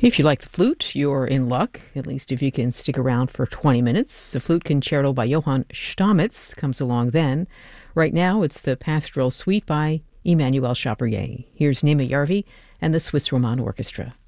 If you like the flute, you're in luck, at least if you can stick around for 20 minutes. The Flute Concerto by Johann Stamitz comes along then. Right now, it's the Pastoral Suite by Emmanuel Chabrier. Here's Nima Yarvi and the Swiss Roman Orchestra.